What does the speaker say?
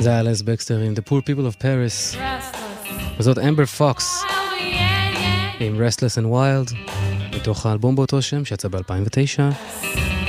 זה היה אלס בקסטר עם The Poor People of Paris. וזאת אמבר פוקס עם Restless and Wild מתוך האלבום באותו שם שיצא ב-2009.